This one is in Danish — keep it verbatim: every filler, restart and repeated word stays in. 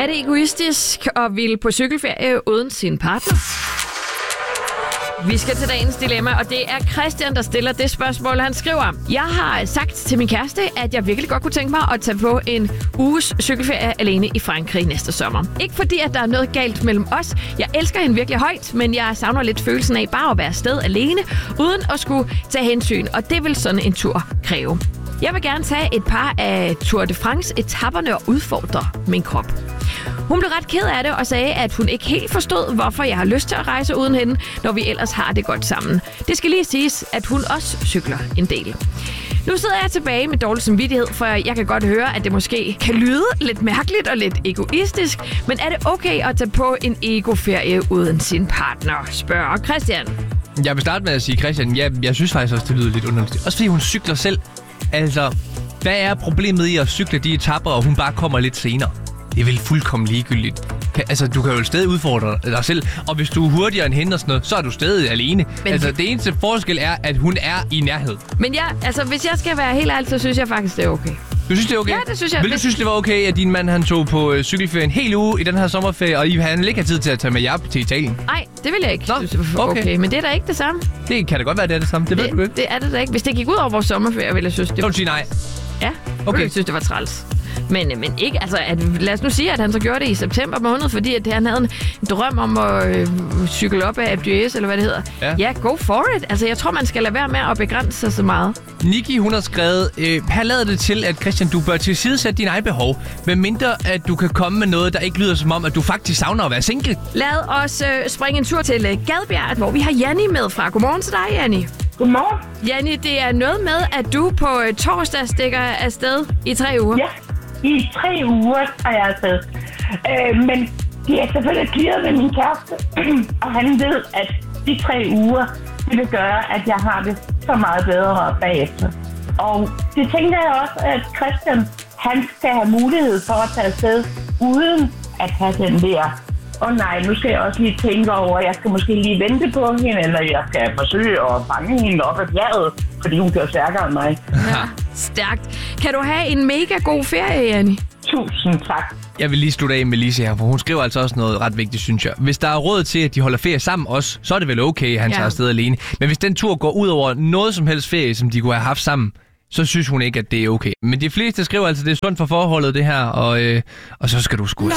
Er det egoistisk at ville på cykelferie uden sin partner? Vi skal til dagens dilemma, og det er Christian, der stiller det spørgsmål. Han skriver: Jeg har sagt til min kæreste, at jeg virkelig godt kunne tænke mig at tage på en uges cykelferie alene i Frankrig næste sommer. Ikke fordi, at der er noget galt mellem os. Jeg elsker hende virkelig højt, men jeg savner lidt følelsen af bare at være afsted alene, uden at skulle tage hensyn, og det vil sådan en tur kræve. Jeg vil gerne tage et par af Tour de France-etapperne og udfordre min krop. Hun blev ret ked af det og sagde, at hun ikke helt forstod, hvorfor jeg har lyst til at rejse uden hende, når vi ellers har det godt sammen. Det skal lige siges, at hun også cykler en del. Nu sidder jeg tilbage med dårlig samvittighed, for jeg kan godt høre, at det måske kan lyde lidt mærkeligt og lidt egoistisk, men er det okay at tage på en egoferie uden sin partner, spørger Christian. Jeg vil starte med at sige, Christian, ja, jeg synes faktisk også, det lyder lidt underligt. Også fordi hun cykler selv. Altså, hvad er problemet i at cykle de etapper, og hun bare kommer lidt senere? Det er vel fuldkommen ligegyldigt. Altså, du kan jo stadig udfordre dig selv, og hvis du er hurtigere end hende og sådan noget, så er du stadig alene. Men altså, det eneste forskel er, at hun er i nærhed. Men ja, altså, hvis jeg skal være helt ærlig, så synes jeg faktisk, det er okay. Du synes, det er okay? Ja, det synes jeg. Vil du synes, det var okay, at din mand han tog på øh, cykelferie en hel uge i den her sommerferie, og I han ikke har tid til at tage med jer til Italien? Nej, det vil jeg ikke. Nå, synes, det var okay. okay. Men det er da ikke det samme. Det kan da godt være, det er det samme. Det, det ved du ikke. Det er det da ikke. Hvis det gik ud over vores sommerferie, ville jeg synes, det var... Så sige nej? Ja, okay. Jeg synes, det var træls. Men, men ikke, altså, at, lad os nu sige, at han så gjorde det i september måned, fordi at han havde en drøm om at øh, cykle op af Alpe d'Huez, eller hvad det hedder. Ja. ja, go for it. Altså, jeg tror, man skal lade være med at begrænse sig så meget. Niki, hun har skrevet, øh, her lader det til, at Christian, du bør tilsidesætte dine egne behov, medmindre at du kan komme med noget, der ikke lyder som om, at du faktisk savner at være single. Lad os øh, springe en tur til øh, Gadbjerg, hvor vi har Janni med fra. Godmorgen til dig, Janni. Godmorgen. Janni, det er noget med, at du på øh, torsdag stikker afsted i tre uger. Ja. I tre uger er jeg afsted. Øh, men det er selvfølgelig clearet med min kæreste, og han ved, at de tre uger, det vil gøre, at jeg har det så meget bedre bagefter. Og det tænker jeg også, at Christian, han skal have mulighed for at tage afsted, uden at have den der. Og nej, nu skal jeg også lige tænke over, at jeg skal måske lige vente på hende, eller jeg skal forsøge at fange hende op ad bjerget, fordi hun kører stærkere end mig. Ja, stærkt. Kan du have en mega god ferie, Janni? Tusind tak. Jeg vil lige slutte af med Lise her, for hun skriver altså også noget ret vigtigt, synes jeg. Hvis der er råd til, at de holder ferie sammen også, så er det vel okay, at han ja. tager afsted alene. Men hvis den tur går ud over noget som helst ferie, som de kunne have haft sammen, så synes hun ikke, at det er okay. Men de fleste skriver altså, at det er sundt for forholdet, det her, og, øh, og så skal du sgu